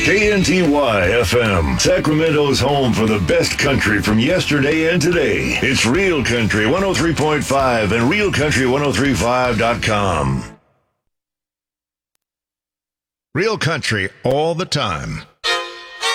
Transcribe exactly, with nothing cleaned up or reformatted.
K N T Y F M, Sacramento's home for the best country from yesterday and today. It's Real Country one oh three point five and real country ten thirty-five dot com. Real country all the time.